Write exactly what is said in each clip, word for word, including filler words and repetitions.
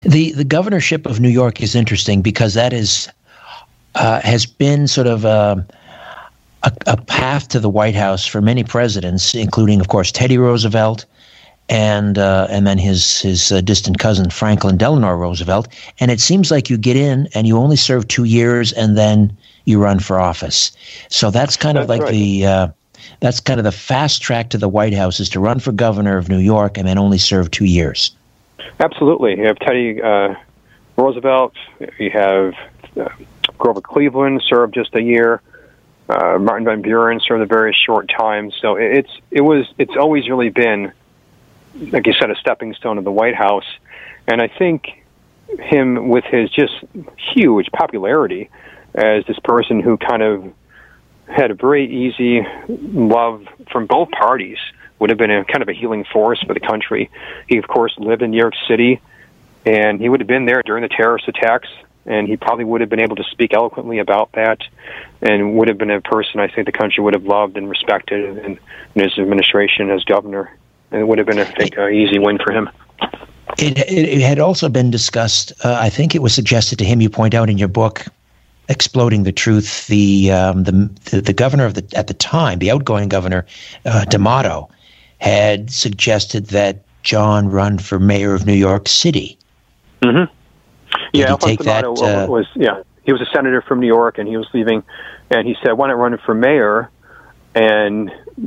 The the governorship of New York is interesting because that is uh, has been sort of a, a, a path to the White House for many presidents, including, of course, Teddy Roosevelt and uh, and then his his uh, distant cousin Franklin Delano Roosevelt. And it seems like you get in and you only serve two years and then you run for office. So that's kind of That's like right. the uh, that's kind of the fast track to the White House, is to run for governor of New York and then only serve two years. Absolutely. You have Teddy uh, Roosevelt. You have uh, Grover Cleveland served just a year. Uh, Martin Van Buren served a very short time. So it's it was it's always really been, like you said, a stepping stone to the White House. And I think him, with his just huge popularity as this person who kind of had a very easy love from both parties, would have been a kind of a healing force for the country. He, of course, lived in New York City, and he would have been there during the terrorist attacks, and he probably would have been able to speak eloquently about that, and would have been a person I think the country would have loved and respected in, in his administration as governor. And it would have been, I think, an easy win for him. It, it, it had also been discussed, uh, I think it was suggested to him, you point out in your book, Exploding the Truth, the um, the, the the governor of the at the time, the outgoing governor, uh, D'Amato, had suggested that John run for mayor of New York City. Mm-hmm. Yeah, Did he take that? D'Amato Uh, was yeah. He was a senator from New York, and he was leaving, and he said, "Why not run for mayor?" And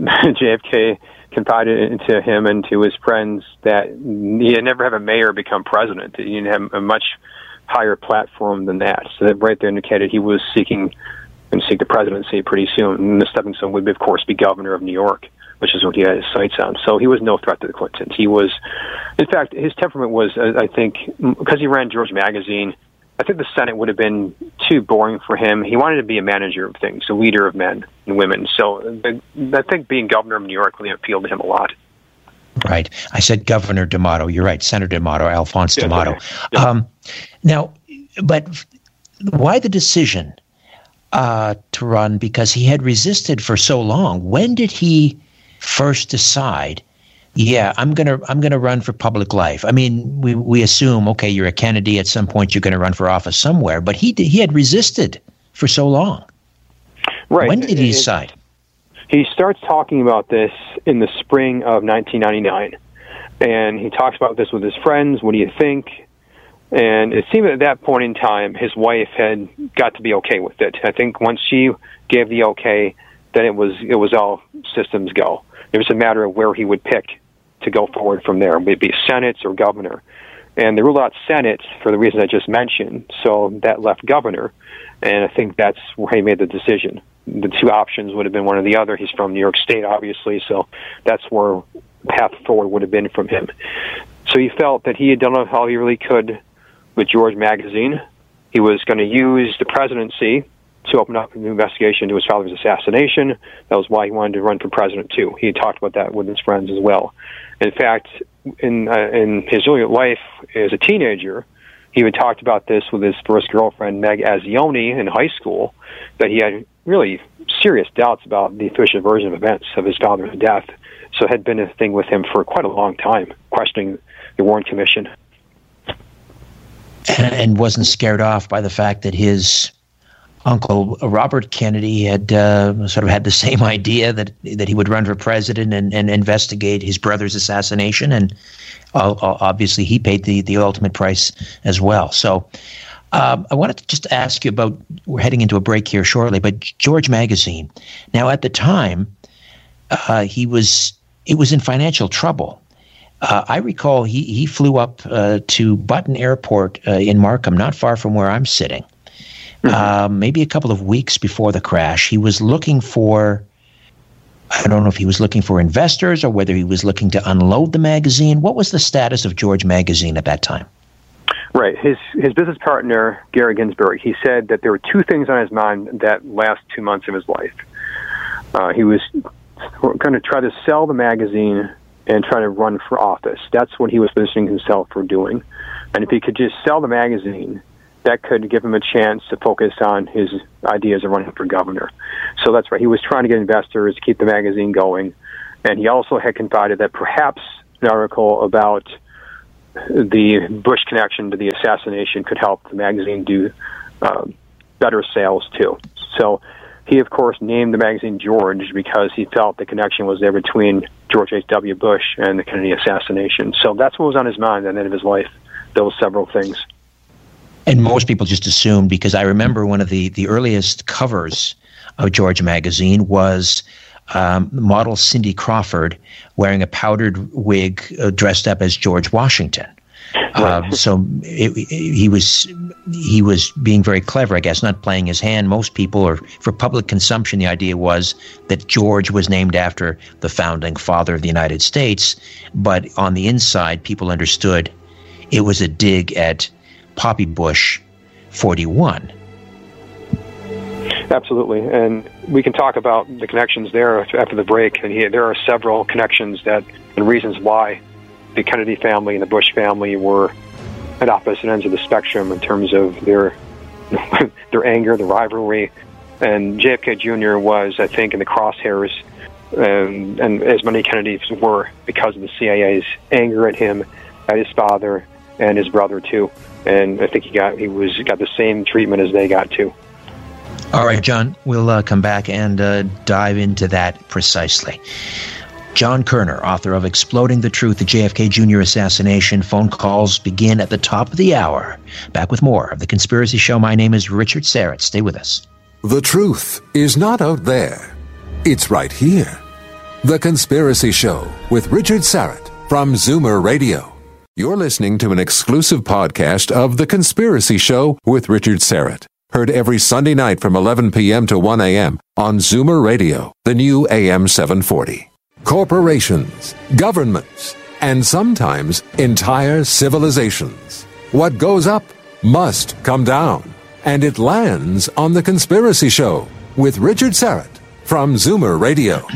J F K confided into him and to his friends that he had never have a mayor become president. He didn't have a much higher platform than that. So that right there indicated he was seeking and seek the presidency pretty soon. And the stepping stone would, of course, be governor of New York, which is what he had his sights on. So he was no threat to the Clintons. He was, in fact, his temperament was, uh, I think, because he ran George Magazine, I think the Senate would have been too boring for him. He wanted to be a manager of things, a leader of men and women. So the, I think being governor of New York really appealed to him a lot. Right. I said Governor D'Amato. You're right. Senator D'Amato, Alphonse Yeah, D'Amato. okay. Yeah. Um, now, but why the decision uh, to run? Because he had resisted for so long. When did he first decide, yeah, I'm gonna I'm gonna run for public life? I mean, we we assume, okay, you're a Kennedy. At some point, you're going to run for office somewhere. But he did, he had resisted for so long. Right. When did he It- decide? He starts talking about this in the spring of nineteen ninety-nine, and he talks about this with his friends. What do you think? And it seemed at that point in time, his wife had got to be okay with it. I think once she gave the okay, then it was it was all systems go. It was a matter of where he would pick to go forward from there. Would it be Senate or governor? And they ruled out Senate for the reason I just mentioned, so that left governor. And I think that's where he made the decision. The two options would have been one or the other. He's from New York State, obviously, so that's where the path forward would have been from him. So he felt that he had done all he really could with George Magazine. He was going to use the presidency to open up an investigation into his father's assassination. That was why he wanted to run for president, too. He had talked about that with his friends as well. In fact, in, uh, in his early life as a teenager, he had talked about this with his first girlfriend, Meg Azzioni, in high school, that he had really serious doubts about the official version of events of his father's death. So it had been a thing with him for quite a long time, questioning the Warren Commission. And, and wasn't scared off by the fact that his uncle Robert Kennedy had uh, sort of had the same idea that that he would run for president and, and investigate his brother's assassination, and uh, obviously he paid the, the ultimate price as well. So um, I wanted to just ask you about, we're heading into a break here shortly, but George Magazine. Now at the time, uh, he was it was in financial trouble. Uh, I recall he, he flew up uh, to Button Airport uh, in Markham, not far from where I'm sitting. Uh, maybe a couple of weeks before the crash, he was looking for, I don't know if he was looking for investors or whether he was looking to unload the magazine. What was the status of George Magazine at that time? Right. His his business partner, Gary Ginsberg, he said that there were two things on his mind that last two months of his life. Uh, he was going to try to sell the magazine and try to run for office. That's what he was positioning himself for doing. And if he could just sell the magazine, that could give him a chance to focus on his ideas of running for governor. So that's right. He was trying to get investors to keep the magazine going. And he also had confided that perhaps an article about the Bush connection to the assassination could help the magazine do uh, better sales too. So he, of course, named the magazine George because he felt the connection was there between George H W. Bush and the Kennedy assassination. So that's what was on his mind at the end of his life, those several things. And most people just assumed, because I remember one of the, the earliest covers of George magazine was um, model Cindy Crawford wearing a powdered wig uh, dressed up as George Washington. Uh, so it, it, he was he was being very clever, I guess, not playing his hand. Most people, or for public consumption, the idea was that George was named after the founding father of the United States. But on the inside, people understood it was a dig at Poppy Bush forty-one. Absolutely, and we can talk about the connections there after the break. And he, there are several connections that and reasons why the Kennedy family and the Bush family were at opposite ends of the spectrum in terms of their their anger, the rivalry. And J F K Junior was, I think, in the crosshairs, um, and as many Kennedys were, because of the C I A's anger at him, at his father, and his brother too. And I think he got he was got the same treatment as they got too. All right, John, we'll uh, come back and uh, dive into that precisely. John Kerner, author of Exploding the Truth, the J F K Junior Assassination. Phone calls begin at the top of the hour. Back with more of The Conspiracy Show. My name is Richard Syrett. Stay with us. The truth is not out there. It's right here. The Conspiracy Show with Richard Syrett from Zoomer Radio. You're listening to an exclusive podcast of The Conspiracy Show with Richard Syrett. Heard every Sunday night from eleven p.m. to one a.m. on Zoomer Radio, the new A M seven forty. Corporations, governments, and sometimes entire civilizations. What goes up must come down. And it lands on The Conspiracy Show with Richard Syrett from Zoomer Radio.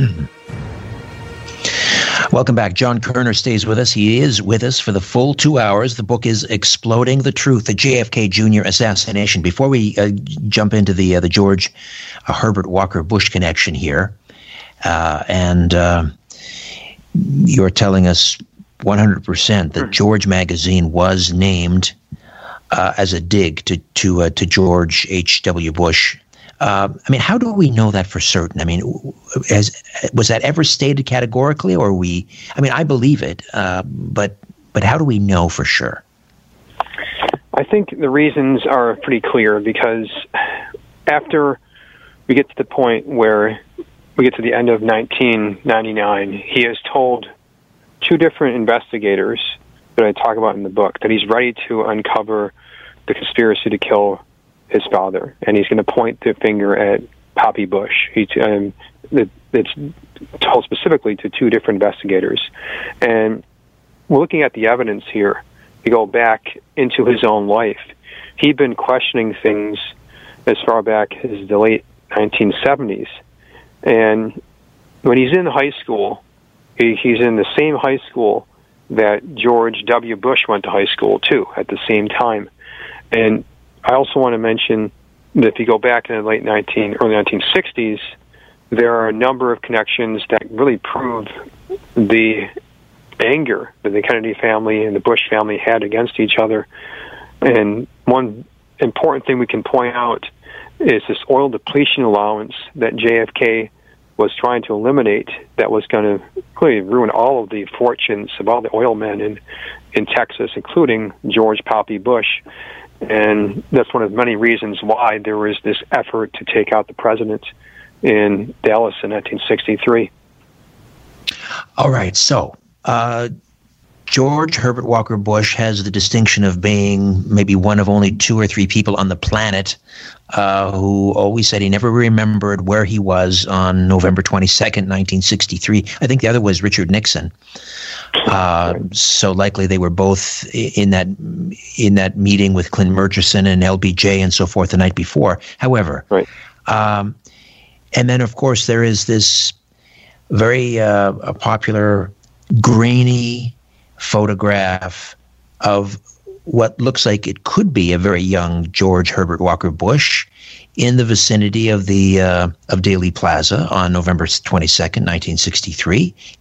Welcome back. John Kerner stays with us. He is with us for the full two hours. The book is Exploding the Truth, the J F K Junior Assassination. Before we uh, jump into the uh, the George uh, Herbert Walker Bush connection here, uh, and uh, you're telling us one hundred percent that George magazine was named uh, as a dig to to uh, to George H W. Bush. Uh, I mean, how do we know that for certain? I mean, has, was that ever stated categorically, or we? I mean, I believe it, uh, but but how do we know for sure? I think the reasons are pretty clear, because after we get to the point where we get to the end of nineteen ninety-nine, he has told two different investigators that I talk about in the book that he's ready to uncover the conspiracy to kill his father, and he's going to point the finger at Poppy Bush. He, um, it, it's told specifically to two different investigators. And looking at the evidence here, you go back into his own life. He'd been questioning things as far back as the late nineteen seventies. And when he's in high school, he, he's in the same high school that George W. Bush went to high school, too, at the same time. And I also want to mention that if you go back in the late nineteen, early nineteen sixties, there are a number of connections that really prove the anger that the Kennedy family and the Bush family had against each other. And one important thing we can point out is this oil depletion allowance that J F K was trying to eliminate, that was going to really ruin all of the fortunes of all the oil men in, in Texas, including George Poppy Bush. And that's one of many reasons why there was this effort to take out the president in Dallas in nineteen sixty-three. All right. So uh, George Herbert Walker Bush has the distinction of being maybe one of only two or three people on the planet uh, who always said he never remembered where he was on November twenty-second, nineteen sixty-three. I think the other was Richard Nixon. Uh, so likely they were both in that in that meeting with Clint Murchison and L B J and so forth the night before. However, right. um, and then of course there is this very uh, a popular grainy photograph of what looks like it could be a very young George Herbert Walker Bush in the vicinity of the uh, of Daley Plaza on November twenty-second, nineteen sixty-three.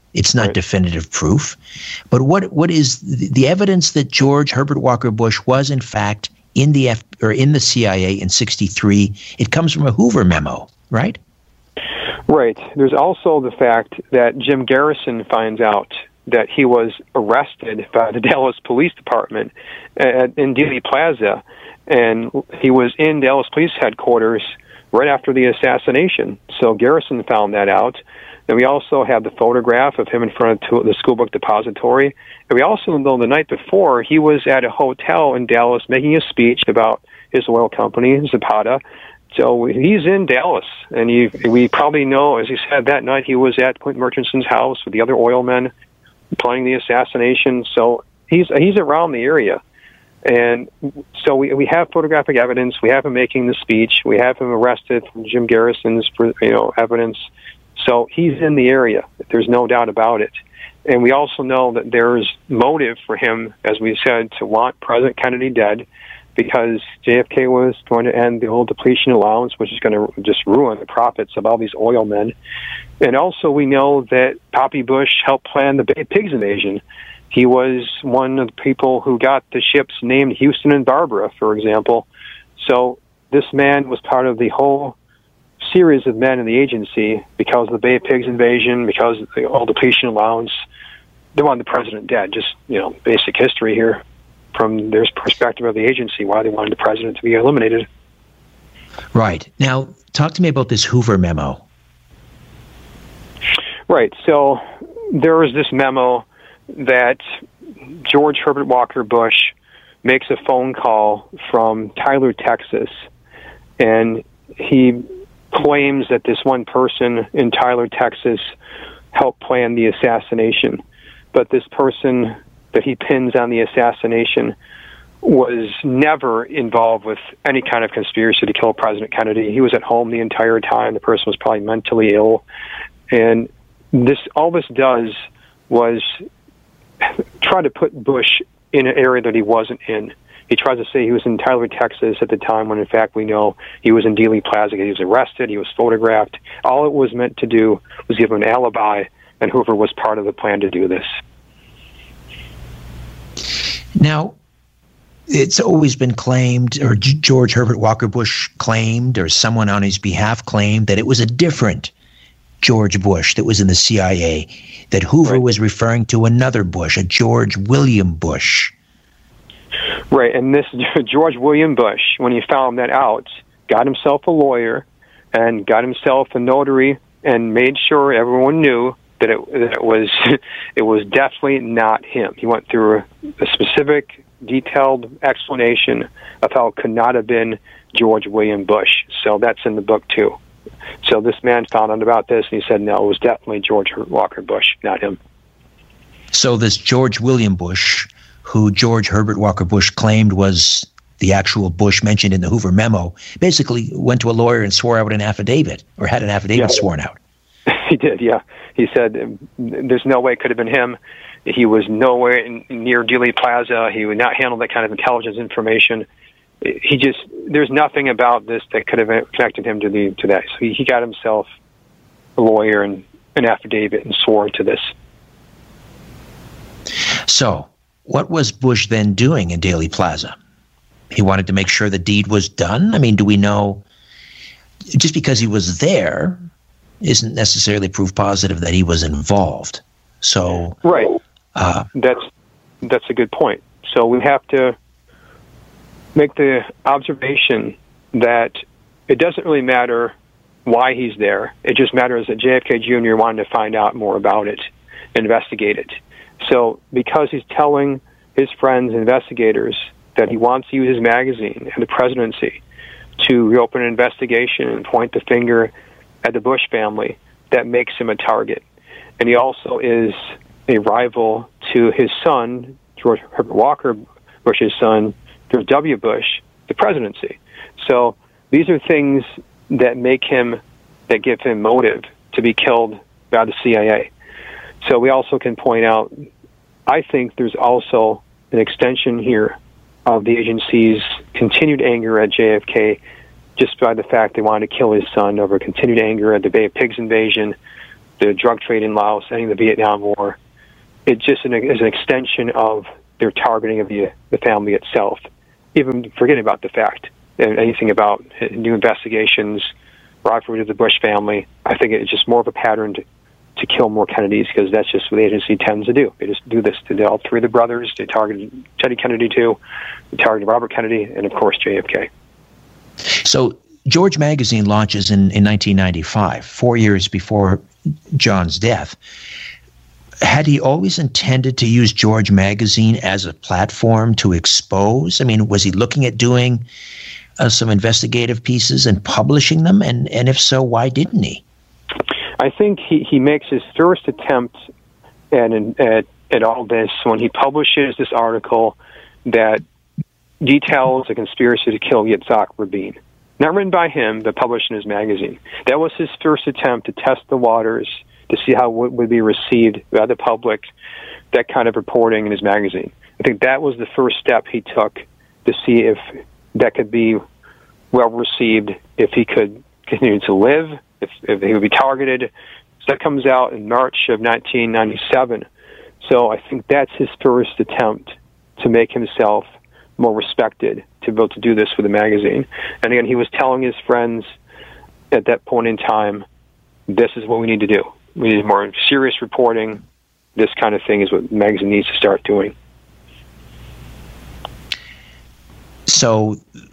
It's not right. definitive proof. But what what is the, the evidence that George Herbert Walker Bush was, in fact, in the F, or in the C I A in sixty-three? It comes from a Hoover memo, right? Right. There's also the fact that Jim Garrison finds out that he was arrested by the Dallas Police Department at, in Dealey Plaza, and he was in Dallas Police Headquarters right after the assassination. So Garrison found that out. And we also have the photograph of him in front of the school book depository. And we also know the night before he was at a hotel in Dallas making a speech about his oil company, Zapata. So he's in Dallas, and he, we probably know, as he said, that night he was at Clint Murchison's house with the other oil men planning the assassination. So he's he's around the area. And so we we have photographic evidence. We have him making the speech. We have him arrested from Jim Garrison's, you know, evidence. So he's in the area. There's no doubt about it. And we also know that there's motive for him, as we said, to want President Kennedy dead, because J F K was going to end the whole depletion allowance, which is going to just ruin the profits of all these oil men. And also we know that Poppy Bush helped plan the Bay of Pigs invasion. He was one of the people who got the ships named Houston and Barbara, for example. So this man was part of the whole series of men in the agency because of the Bay of Pigs invasion, because of the oil depletion allowance. They wanted the president dead. Just, you know, basic history here from their perspective of the agency, why they wanted the president to be eliminated. Right. Now, talk to me about this Hoover memo. Right. So there was this memo that George Herbert Walker Bush makes a phone call from Tyler, Texas, and he claims that this one person in Tyler, Texas, helped plan the assassination. But this person that he pins on the assassination was never involved with any kind of conspiracy to kill President Kennedy. He was at home the entire time. The person was probably mentally ill. And this, all this does was try to put Bush in an area that he wasn't in. He tries to say he was in Tyler, Texas at the time, when in fact we know he was in Dealey Plaza. He was arrested. He was photographed. All it was meant to do was give him an alibi, and Hoover was part of the plan to do this. Now, it's always been claimed, or George Herbert Walker Bush claimed, or someone on his behalf claimed, that it was a different George Bush that was in the C I A, that Hoover right. was referring to another Bush, a George William Bush. Right, and this George William Bush, when he found that out, got himself a lawyer and got himself a notary and made sure everyone knew that it, that it was it was definitely not him. He went through a, a specific, detailed explanation of how it could not have been George William Bush. So that's in the book too. So this man found out about this, and he said, no, it was definitely George Walker Bush, not him. So this George William Bush, who George Herbert Walker Bush claimed was the actual Bush mentioned in the Hoover memo, basically went to a lawyer and swore out an affidavit, or had an affidavit yeah. sworn out. He did, yeah. He said there's no way it could have been him. He was nowhere in, near Dealey Plaza. He would not handle that kind of intelligence information. He just, there's nothing about this that could have connected him to the to that. So he, he got himself a lawyer and an affidavit and swore to this. So what was Bush then doing in Dealey Plaza? He wanted to make sure the deed was done? I mean, do we know, just because he was there isn't necessarily proof positive that he was involved. So right, uh, that's that's a good point. So we have to make the observation that it doesn't really matter why he's there. It just matters that J F K Junior wanted to find out more about it, investigate it. So because he's telling his friends, investigators, that he wants to use his magazine and the presidency to reopen an investigation and point the finger at the Bush family, that makes him a target. And he also is a rival to his son, George Herbert Walker Bush's son, George W. Bush, the presidency. So these are things that make him, that give him motive to be killed by the C I A. So we also can point out, I think there's also an extension here of the agency's continued anger at J F K just by the fact they wanted to kill his son, over continued anger at the Bay of Pigs invasion. the drug trade in Laos, ending the Vietnam War. It just is an extension of their targeting of the the family itself, even forgetting about the fact and anything about new investigations, rivalry of the Bush family. I think it's just more of a pattern to, to kill more Kennedys, because that's just what the agency tends to do. They just do this to all three of the brothers. They targeted Teddy Kennedy too, they targeted Robert Kennedy, and of course J F K. So George Magazine launches in, in nineteen ninety-five, four years before John's death. Had he always intended to use George Magazine as a platform to expose? I mean, was he looking at doing uh, some investigative pieces and publishing them? And, and if so, why didn't he? I think he, he makes his first attempt at, at, at all this when he publishes this article that details a conspiracy to kill Yitzhak Rabin. Not written by him, but published in his magazine. That was his first attempt to test the waters, to see how it would be received by the public, that kind of reporting in his magazine. I think that was the first step he took to see if that could be well received, if he could continue to live, if, if he would be targeted. So that comes out in March of nineteen ninety-seven. So I think that's his first attempt to make himself more respected, to be able to do this with the magazine. And again, he was telling his friends at that point in time, this is what we need to do. We need more serious reporting. This kind of thing is what the magazine needs to start doing. So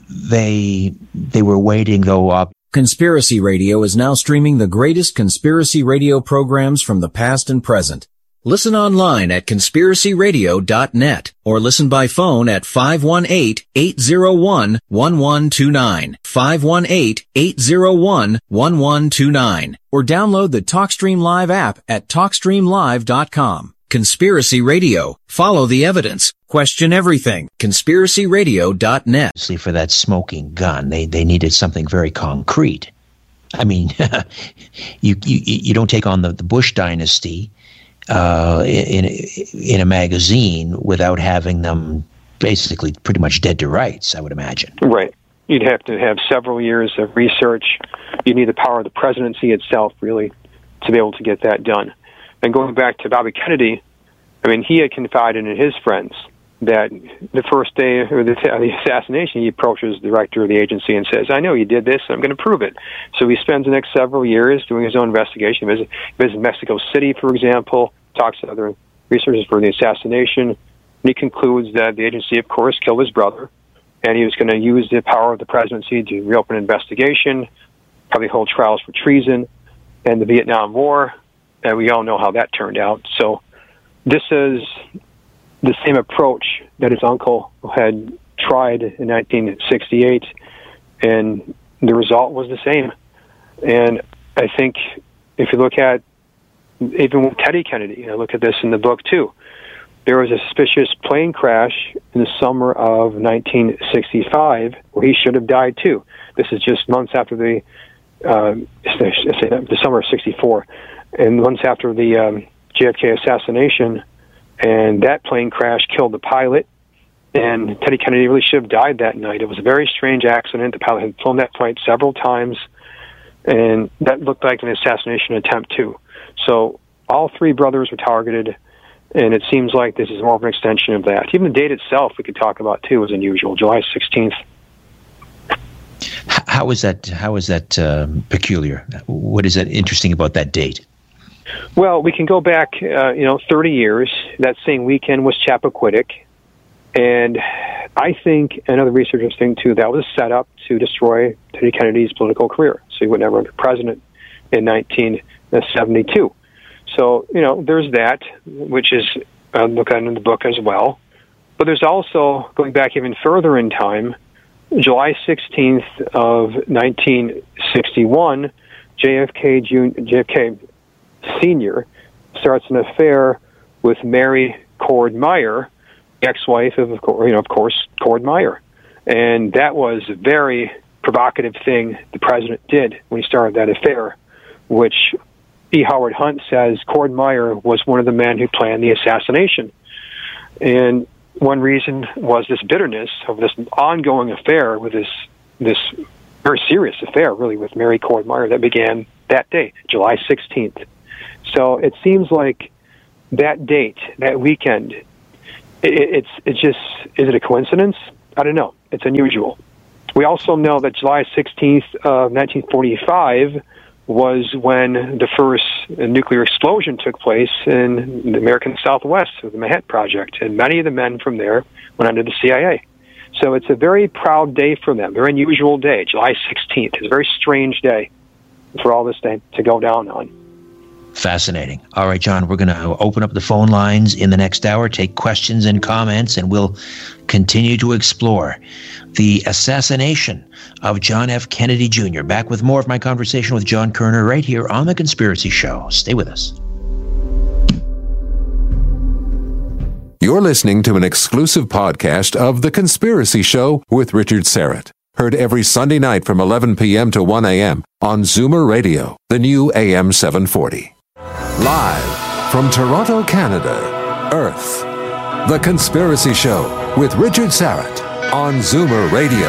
they they were waiting, though, up. Conspiracy Radio is now streaming the greatest conspiracy radio programs from the past and present. Listen online at conspiracy radio dot net or listen by phone at five one eight, eight zero one, one one two nine, five one eight, eight zero one, one one two nine, or download the TalkStream Live app at talk stream live dot com. Conspiracy Radio. Follow the evidence. Question everything. conspiracy radio dot net. For that smoking gun, they they needed something very concrete. I mean, you, you you don't take on the, the Bush dynasty Uh, in in a magazine without having them basically pretty much dead to rights, I would imagine. Right. You'd have to have several years of research. You need the power of the presidency itself, really, to be able to get that done. And going back to Bobby Kennedy, I mean, he had confided in his friends that the first day of the, the assassination, he approaches the director of the agency and says, I know you did this, I'm going to prove it. So he spends the next several years doing his own investigation. He visits, visits Mexico City, for example, talks to other researchers for the assassination, and he concludes that the agency, of course, killed his brother, and he was going to use the power of the presidency to reopen an investigation, probably hold trials for treason, and the Vietnam War, and we all know how that turned out. So this is the same approach that his uncle had tried in nineteen sixty-eight, and the result was the same. And I think if you look at, even with Teddy Kennedy, I look at this in the book too, there was a suspicious plane crash in the summer of nineteen sixty-five where he should have died too. This is just months after the, uh, the summer of sixty-four, and months after the um, J F K assassination. And that plane crash killed the pilot, and Teddy Kennedy really should have died that night. It was a very strange accident. The pilot had flown that flight several times, and that looked like an assassination attempt too. So all three brothers were targeted, and it seems like this is more of an extension of that. Even the date itself we could talk about too was unusual, July sixteenth. How is that, how is that um, peculiar? What is that interesting about that date? Well, we can go back, uh, you know, thirty years. That same weekend was Chappaquiddick. And I think, and other researchers think too, that was set up to destroy Teddy Kennedy's political career. So he would never be president in nineteen seventy-two. So, you know, there's that, which is uh, looked at in the book as well. But there's also, going back even further in time, July sixteenth of nineteen sixty-one, J F K Junior J F K Senior starts an affair with Mary Cord Meyer, ex-wife of, you know, of course, Cord Meyer. And that was a very provocative thing the president did when he started that affair, which E. Howard Hunt says Cord Meyer was one of the men who planned the assassination. And one reason was this bitterness of this ongoing affair with this this very serious affair, really, with Mary Cord Meyer that began that day, July sixteenth. So it seems like that date, that weekend, it, it's it's just, is it a coincidence? I don't know. It's unusual. We also know that July sixteenth of nineteen forty-five was when the first nuclear explosion took place in the American Southwest with the Manhattan Project, and many of the men from there went under the C I A. So it's a very proud day for them, very unusual day. July sixteenth is a very strange day for all this day to go down on. Fascinating. All right, John, we're going to open up the phone lines in the next hour, take questions and comments, and we'll continue to explore the assassination of John F. Kennedy Junior Back with more of my conversation with John Kerner right here on The Conspiracy Show. Stay with us. You're listening to an exclusive podcast of The Conspiracy Show with Richard Syrett. Heard every Sunday night from eleven p.m. to one a.m. on Zoomer Radio, the new A M seven forty. Live from Toronto, Canada, Earth. The Conspiracy Show with Richard Syrett on Zoomer Radio.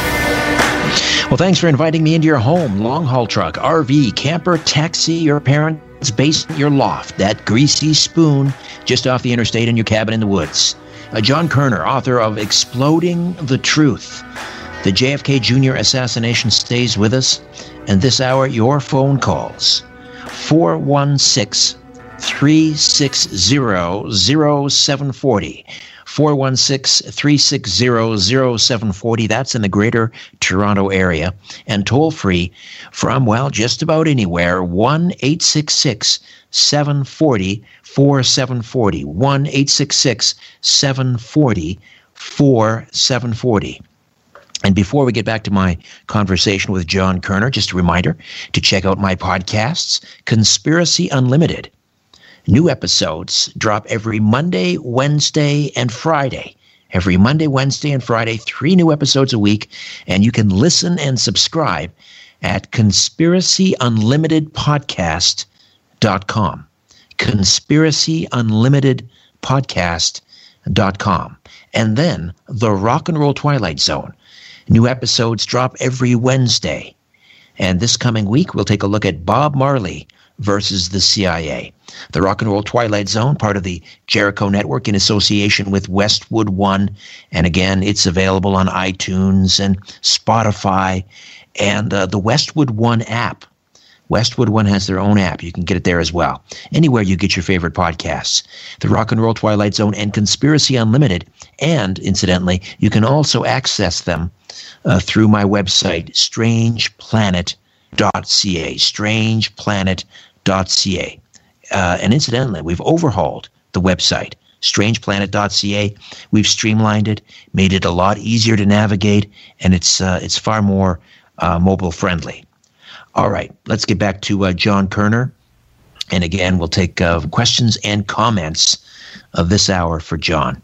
Well, thanks for inviting me into your home, long-haul truck, R V, camper, taxi, your parents' basement, your loft, that greasy spoon just off the interstate in your cabin in the woods. Uh, John Kerner, author of Exploding the Truth. The J F K Junior assassination stays with us, and this hour, your phone calls. four one six, three six zero, zero seven four zero. four one six, three six zero, zero seven four zero. That's in the greater Toronto area. And toll free from, well, just about anywhere, one eight six six, seven four zero, four seven four zero. one eight six six, seven four zero, four seven four zero. And before we get back to my conversation with John Kerner, just a reminder to check out my podcasts, Conspiracy Unlimited. New episodes drop every Monday, Wednesday, and Friday. Every Monday, Wednesday, and Friday, three new episodes a week. And you can listen and subscribe at conspiracy unlimited podcast dot com. conspiracy unlimited podcast dot com. And then the Rock and Roll Twilight Zone. New episodes drop every Wednesday. And this coming week, we'll take a look at Bob Marley versus the C I A. The Rock and Roll Twilight Zone, part of the Jericho Network in association with Westwood One. And again, it's available on iTunes and Spotify and uh, the Westwood One app. Westwood One has their own app. You can get it there as well. Anywhere you get your favorite podcasts. The Rock and Roll Twilight Zone and Conspiracy Unlimited. And, incidentally, you can also access them uh, through my website, strange planet dot c a. strange planet dot c a. Uh, and incidentally, we've overhauled the website, strange planet dot c a. We've streamlined it, made it a lot easier to navigate, and it's uh, it's far more uh, mobile friendly. All right, let's get back to uh, John Kerner. And again, we'll take uh, questions and comments of this hour for John.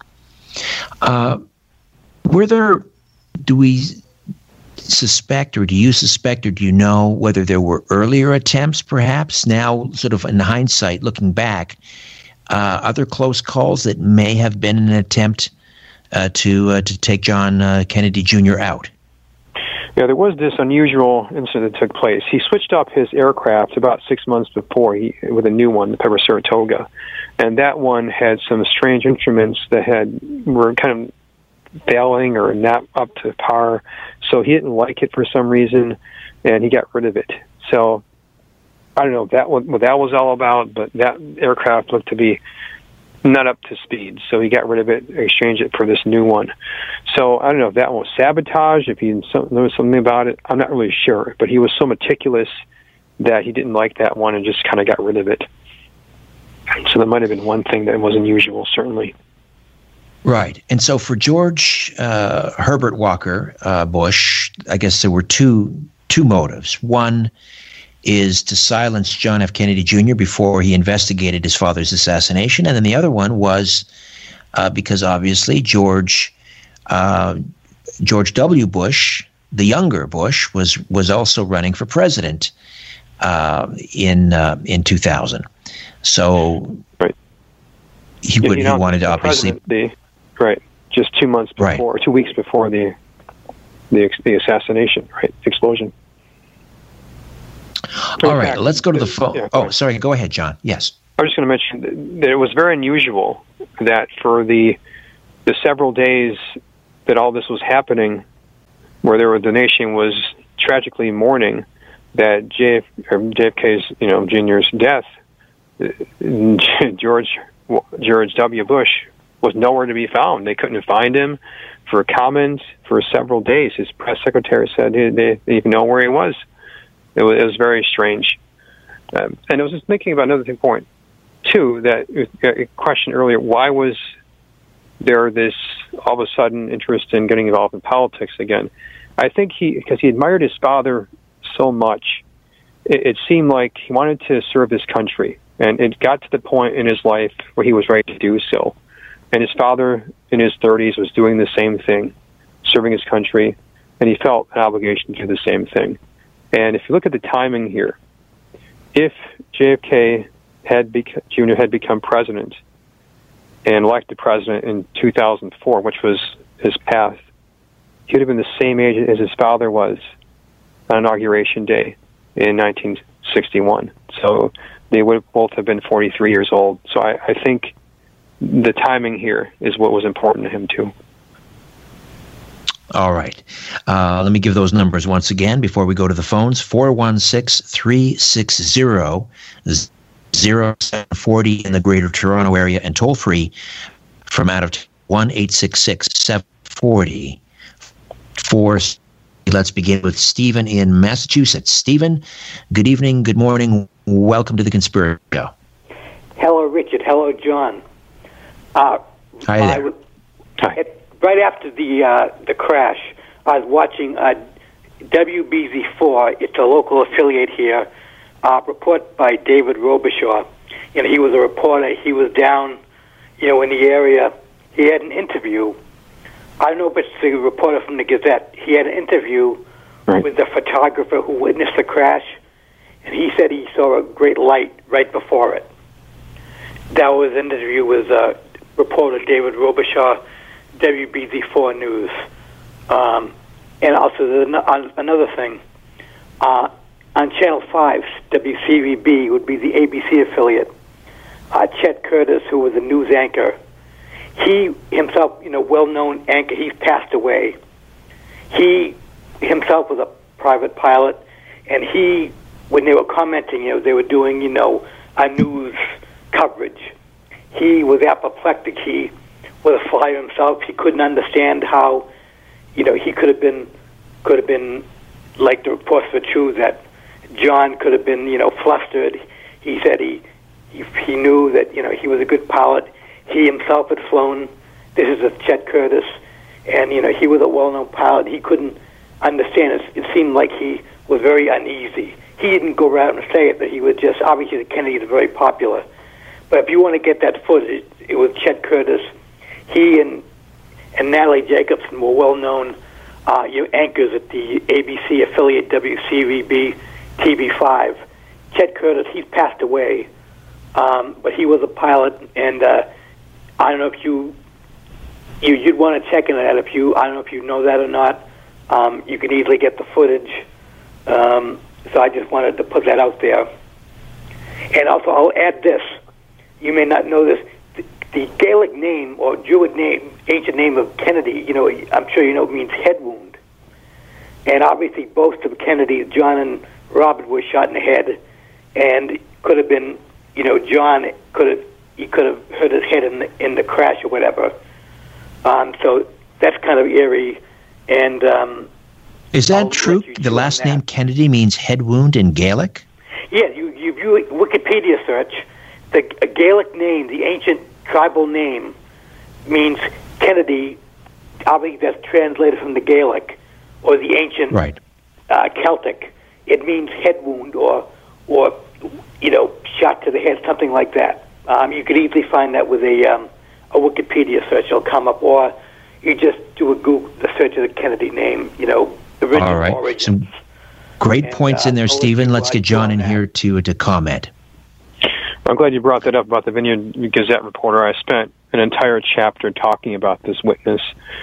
Uh, were there, do we suspect, or do you suspect, or do you know whether there were earlier attempts, perhaps, now sort of in hindsight, looking back, uh, other close calls that may have been an attempt uh, to uh, to take John uh, Kennedy Junior out? Yeah, there was this unusual incident that took place. He switched up his aircraft about six months before he, with a new one, the Piper Saratoga, and that one had some strange instruments that had were kind of failing or not up to par. So he didn't like it for some reason, and he got rid of it. So I don't know that what, what that was all about, but that aircraft looked to be not up to speed. So he got rid of it, exchanged it for this new one. So I don't know if that one was sabotage, if he knew something about it. I'm not really sure, but he was so meticulous that he didn't like that one and just kind of got rid of it. So that might have been one thing that was unusual, certainly. Right. And so for George uh, Herbert Walker uh, Bush, I guess there were two two motives. One is to silence John F. Kennedy Junior before he investigated his father's assassination. And then the other one was uh, because obviously George uh, George W. Bush, the younger Bush, was was also running for president uh, in uh, in two thousand. So right. he would he wanted to obviously the, right just two months before, right. two weeks before the the the assassination, right, the explosion. All right, let's go to the phone. Yeah, oh, sorry, go ahead, John. Yes. I was just going to mention that it was very unusual that for the the several days that all this was happening, where there were, the nation was tragically mourning that J F, or J F K's, you know, Junior's death, George George W. Bush was nowhere to be found. They couldn't find him for comment for several days. His press secretary said they, they didn't even know where he was. It was, it was very strange. Um, and I was just thinking about another point, too, that a question earlier, why was there this all of a sudden interest in getting involved in politics again? I think he, because he admired his father so much, it, it seemed like he wanted to serve his country. And it got to the point in his life where he was ready to do so. And his father, in his thirties, was doing the same thing, serving his country, and he felt an obligation to do the same thing. And if you look at the timing here, if J F K had bec- Junior had become president and elected president in two thousand four, which was his path, he would have been the same age as his father was on Inauguration Day in nineteen sixty-one. So they would both have been forty-three years old. So I, I think the timing here is what was important to him, too. All right. Uh, let me give those numbers once again before we go to the phones. four one six, three six zero, zero seven four zero in the Greater Toronto Area, and toll free from out of one eight six six, seven four zero. Four. Let's begin with Stephen in Massachusetts. Stephen, good evening, good morning. Welcome to the Conspiracy Show. Hello, Richard. Hello, John. Uh, Hi there. I, Hi. At, right after the uh, the crash, I was watching uh, W B Z four. It's a local affiliate here. Uh, report by David Robichaud. You know, he was a reporter. He was down, you know, in the area. He had an interview. I don't know if it's the reporter from the Gazette. He had an interview right. with the photographer who witnessed the crash, and he said he saw a great light right before it. That was an interview with uh, reporter David Robichaud, W B Z four News. Um, and also, there's another thing. Uh, on Channel five, W C V B would be the A B C affiliate. Uh, Chet Curtis, who was a news anchor, he himself, you know, well-known anchor, he's passed away. He himself was a private pilot, and he, when they were commenting, you know, they were doing, you know, a news coverage. He was apoplectic. He was a flyer himself. He couldn't understand how, you know, he could have been, could have been, like the reports were true, that John could have been, you know, flustered. He said he, he, he knew that, you know, he was a good pilot. He himself had flown. This is a Chet Curtis, and, you know, he was a well-known pilot. He couldn't understand it. It seemed like he was very uneasy. He didn't go around and say it, but he was just, obviously the Kennedys are very popular. But if you want to get that footage, it was Chet Curtis. He and and Natalie Jacobson were well-known uh, you know, anchors at the A B C affiliate W C V B T V five. Chet Curtis, he's passed away, um, but he was a pilot, and uh, I don't know if you, you you'd want to check into that. If you, I don't know if you know that or not. Um, you can easily get the footage. Um, so I just wanted to put that out there. And also, I'll add this. You may not know this. The, the Gaelic name, or Druid name, ancient name of Kennedy, you know, I'm sure you know, means head wound. And obviously, both of the Kennedys, John and Robert, were shot in the head, and could have been, you know, John could have, he could have hurt his head in the, in the crash or whatever. Um, so that's kind of eerie. And um, is that I'll true? The last name Kennedy means head wound in Gaelic? Yeah, you, you view Wikipedia search. The Gaelic name, the ancient tribal name, means Kennedy. Obviously, that's translated from the Gaelic or the ancient right. uh, Celtic. It means head wound or, or you know, shot to the head, something like that. Um, you could easily find that with a um, a Wikipedia search. It'll come up, or you just do a Google the search of the Kennedy name. You know, original All right. origins. Some great and, points uh, in there, Stephen. Let's get John in that. here to to comment. I'm glad you brought that up about the Vineyard Gazette reporter. I spent an entire chapter talking about this witness.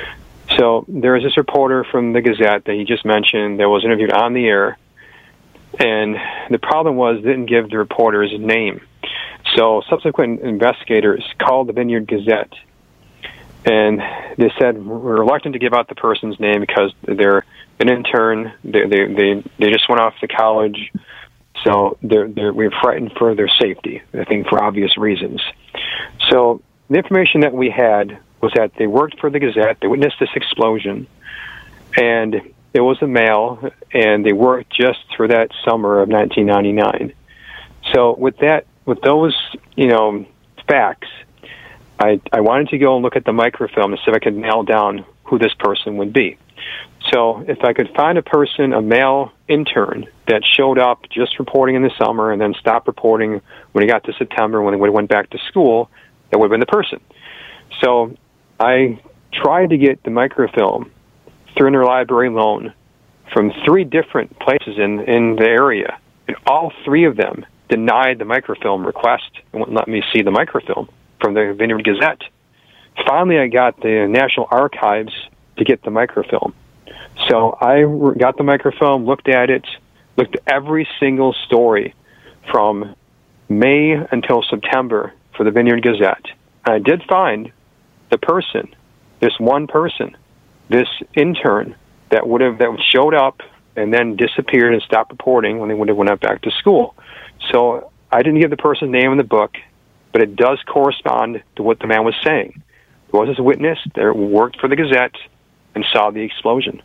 So there is this reporter from the Gazette that he just mentioned that was interviewed on the air, And the problem was they didn't give the reporter's name. So subsequent investigators called the Vineyard Gazette, and they said, we're reluctant to give out the person's name because they're an intern, they they they, they just went off to college, so they're, they're, we're frightened for their safety, I think for obvious reasons. So the information that we had was that they worked for the Gazette, they witnessed this explosion, and it was a male, and they worked just for that summer of nineteen ninety-nine. So with that, with those, you know, facts, I I wanted to go and look at the microfilm and see if I could nail down who this person would be. So if I could find a person, a male intern, that showed up just reporting in the summer and then stopped reporting when he got to September, when he went back to school, that would have been the person. So I tried to get the microfilm through interlibrary loan from three different places in, in the area, and all three of them denied the microfilm request and wouldn't let me see the microfilm from the Vineyard Gazette. Finally, I got the National Archives to get the microfilm. So I got the microfilm, looked at it, looked at every single story from May until September for the Vineyard Gazette. And I did find the person, this one person, this intern that would have that showed up and then disappeared and stopped reporting when they would have went back to school. So I didn't give the person's name in the book, but it does correspond to what the man was saying. There was this witness that worked for the Gazette and saw the explosion.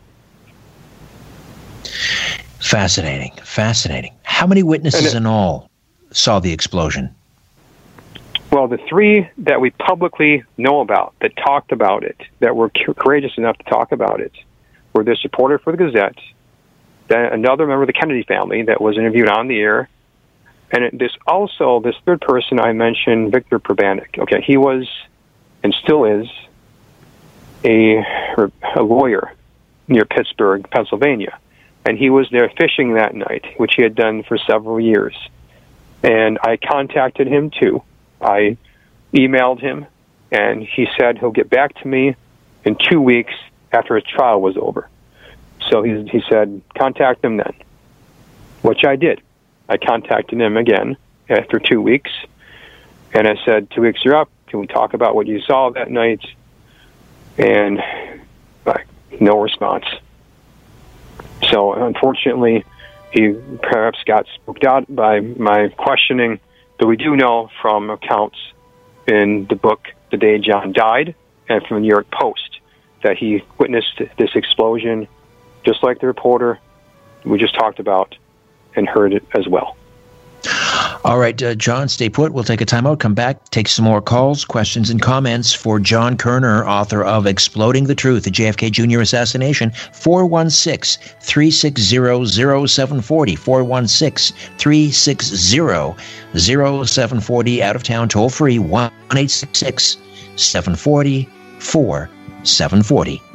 Fascinating, fascinating. How many witnesses it, in all saw the explosion? Well, the three that we publicly know about, that talked about it, that were courageous enough to talk about it, were this reporter for the Gazette, then another member of the Kennedy family that was interviewed on the air, and it, this also, this third person I mentioned, Victor Probanik. Okay, he was, and still is, a, a lawyer near Pittsburgh, Pennsylvania. And he was there fishing that night, which he had done for several years. And I contacted him, too. I emailed him, and he said he'll get back to me in two weeks after his trial was over. So he, he said, contact him then, which I did. I contacted him again after two weeks, and I said, two weeks are up. Can we talk about what you saw that night? And like, no response. So unfortunately, he perhaps got spooked out by my questioning, but we do know from accounts in the book The Day John Died and from the New York Post that he witnessed this explosion, just like the reporter we just talked about, and heard it as well. All right, uh, John, stay put. We'll take a timeout, come back, take some more calls, questions, and comments for John Kerner, author of Exploding the Truth, the J F K Junior Assassination, four one six, three six zero, zero seven four zero, four one six, three six zero, zero seven four zero, out of town, toll free, one eight six six, seven four zero, four seven four zero.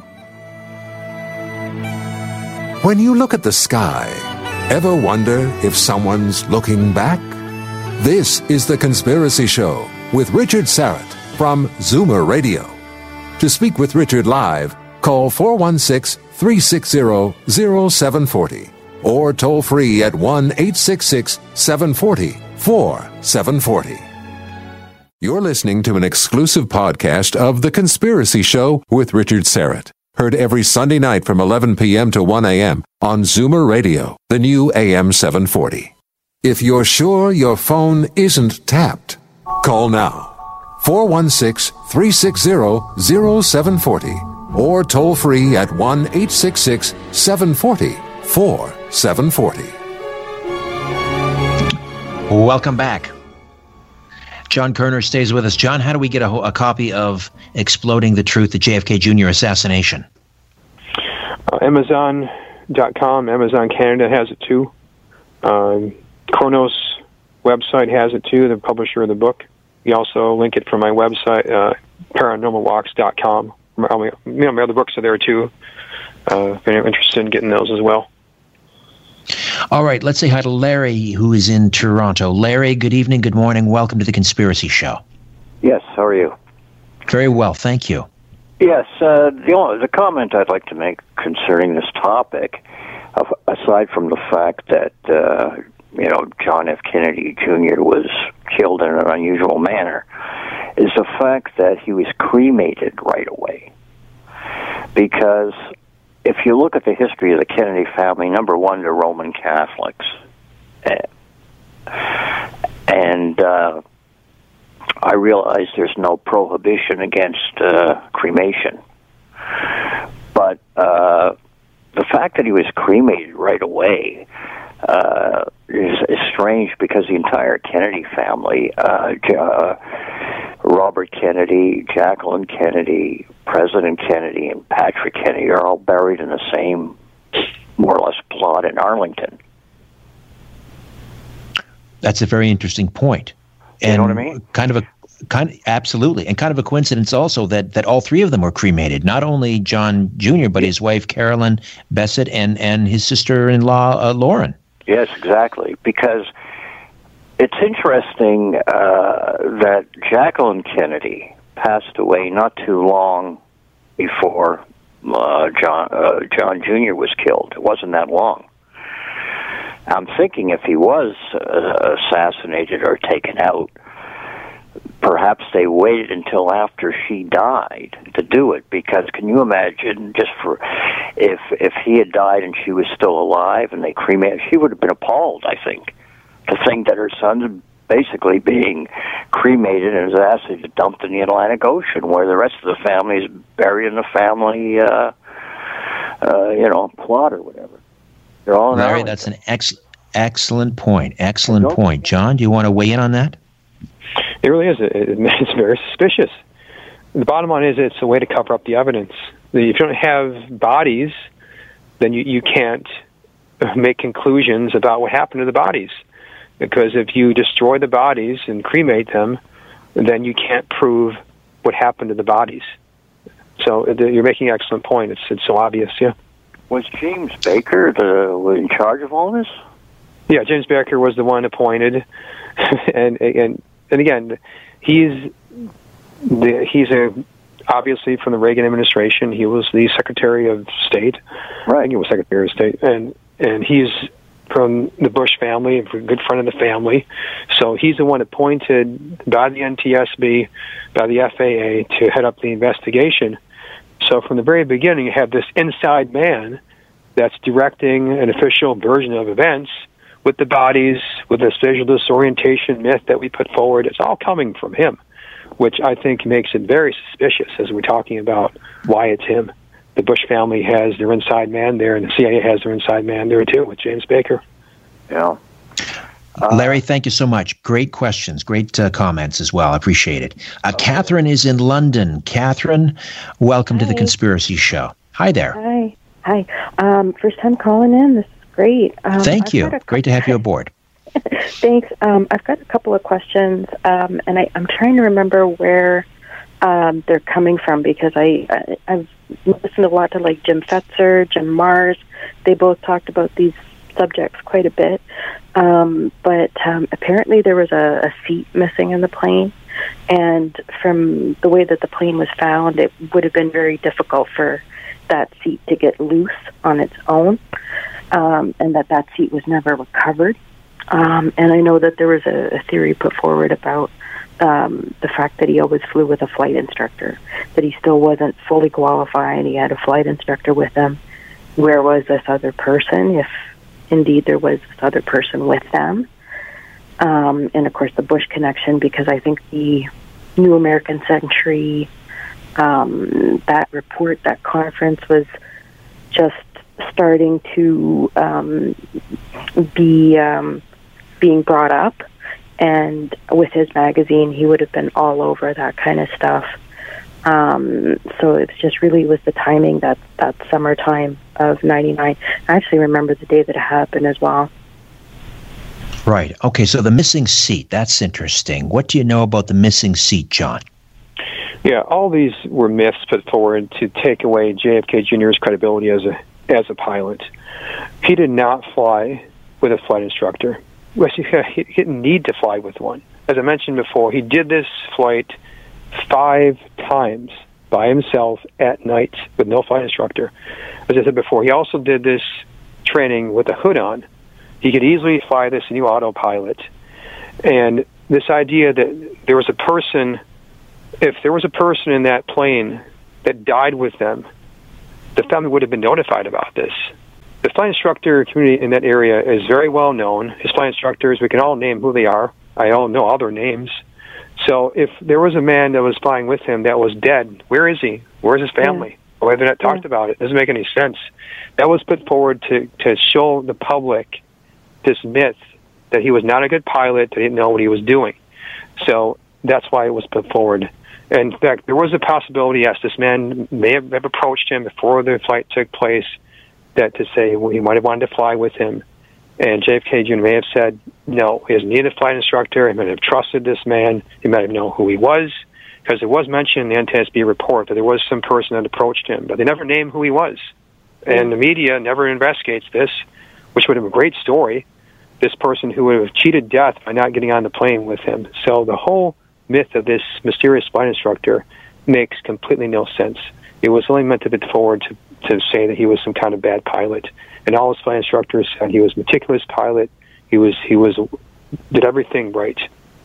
When you look at the sky, ever wonder if someone's looking back? This is The Conspiracy Show with Richard Syrett from Zoomer Radio. To speak with Richard live, call four one six, three six zero, zero seven four zero or toll free at one eight six six, seven four zero, four seven four zero. You're listening to an exclusive podcast of The Conspiracy Show with Richard Syrett. Heard every Sunday night from eleven p.m. to one a.m. on Zoomer Radio, the new A M seven forty. If you're sure your phone isn't tapped, call now. four one six, three six zero, zero seven four zero or toll free at one eight six six, seven four zero, four seven four zero. Welcome back. John Kerner stays with us. John, how do we get a, a copy of Exploding the Truth, the J F K Junior Assassination? Uh, Amazon dot com. Amazon Canada has it too. Um, Chronos website has it too, the publisher of the book. We also link it from my website, uh, paranormal walks dot com. You know, my other books are there too. Uh, if you're interested in getting those as well. All right, let's say hi to Larry, who is in Toronto. Larry, good evening, good morning. Welcome to The Conspiracy Show. Yes, how are you? Very well, thank you. Yes, uh, the, only, the comment I'd like to make concerning this topic, of, aside from the fact that, uh, you know, John F. Kennedy Junior was killed in an unusual manner, is the fact that he was cremated right away. Because if you look at the history of the Kennedy family, number one, they're Roman Catholics. And uh, I realize there's no prohibition against uh, cremation. But uh, the fact that he was cremated right away uh, is, is strange, because the entire Kennedy family, uh, uh, Robert Kennedy, Jacqueline Kennedy, President Kennedy, and Patrick Kennedy are all buried in the same, more or less, plot in Arlington. That's a very interesting point. And you know what I mean? Kind of a kind, of, absolutely, and kind of a coincidence also that that all three of them were cremated. Not only John Junior, but his wife Carolyn Bessette and and his sister-in-law uh, Lauren. Yes, exactly. Because it's interesting uh, that Jacqueline Kennedy passed away not too long before uh, John uh, John Junior was killed. It wasn't that long. I'm thinking if he was uh, assassinated or taken out, perhaps they waited until after she died to do it. Because can you imagine, just for if if he had died and she was still alive and they cremated, she would have been appalled, I think, to think that her son's basically being cremated and his ashes dumped in the Atlantic Ocean, where the rest of the family is buried in the family, uh, uh, you know, plot or whatever. They're all in Larry, Arlington. that's an ex- excellent point. Excellent point. John, do you want to weigh in on that? It really is. It, it, it's very suspicious. The bottom line is it's a way to cover up the evidence. If you don't have bodies, then you, you can't make conclusions about what happened to the bodies. Because if you destroy the bodies and cremate them, then you can't prove what happened to the bodies. So you're making an excellent point. It's it's so obvious, yeah. Was James Baker the in charge of all this? Yeah, James Baker was the one appointed, and and and again, he's the, he's a obviously from the Reagan administration. He was the Secretary of State, right? I think he was Secretary of State, and and he's from the Bush family, a good friend of the family. So he's the one appointed by the N T S B, by the F A A to head up the investigation. So from the very beginning, you have this inside man that's directing an official version of events with the bodies, with this visual disorientation myth that we put forward. It's all coming from him, which I think makes it very suspicious as we're talking about why it's him. The Bush family has their inside man there, and the C I A has their inside man there, too, with James Baker. Yeah. Uh, Larry, thank you so much. Great questions, great uh, comments as well. I appreciate it. Uh, Catherine is in London. Catherine, welcome Hi. to the Conspiracy Show. Hi there. Hi. Hi. Um, first time calling in. This is great. Um, Thank I've you. got a Great to have you aboard. Thanks. Um, I've got a couple of questions, um, and I, I'm trying to remember where um, they're coming from, because I, I, I've listened a lot to like Jim Fetzer, Jim Mars. They both talked about these subjects quite a bit. Um, but um, apparently there was a, a seat missing in the plane, and from the way that the plane was found, it would have been very difficult for that seat to get loose on its own, um, and that that seat was never recovered. Um, and I know that there was a, a theory put forward about um, the fact that he always flew with a flight instructor, that he still wasn't fully qualified, and he had a flight instructor with him. Where was this other person, if indeed there was this other person with them? Um, and, of course, the Bush connection, because I think the New American Century, um, that report, that conference was just starting to um, be um, being brought up. And with his magazine, he would have been all over that kind of stuff. Um, so it's just really was the timing, that, that summertime of ninety-nine. I actually remember the day that it happened as well. Right. Okay, so the missing seat, that's interesting. What do you know about the missing seat, John? Yeah, all these were myths put forward to take away J F K Junior's credibility as a as a pilot. He did not fly with a flight instructor. Well, he didn't need to fly with one. As I mentioned before, he did this flight five times by himself at night with no flight instructor. As I said before, he also did this training with a hood on. He could easily fly this new autopilot. And this idea that there was a person, if there was a person in that plane that died with them, the family would have been notified about this. The flight instructor community in that area is very well known. His flight instructors, we can all name who they are. I all know all their names. So if there was a man that was flying with him that was dead, where is he? Where's his family? Yeah. Why have they not talked yeah. about it? It doesn't make any sense. That was put forward to, to show the public this myth that he was not a good pilot, that he didn't know what he was doing. So that's why it was put forward. And in fact, there was a possibility, yes, this man may have, have approached him before the flight took place, that to say well, he might have wanted to fly with him. And J F K Junior may have said, no, he doesn't need a flight instructor. He might have trusted this man. He might have known who he was, because it was mentioned in the N T S B report that there was some person that approached him, but they never named who he was. And the media never investigates this, which would have been a great story, this person who would have cheated death by not getting on the plane with him. So the whole myth of this mysterious flight instructor makes completely no sense. It was only meant to be forward to, to say that he was some kind of bad pilot. And all his flight instructors said he was a meticulous pilot. He was he was did everything right.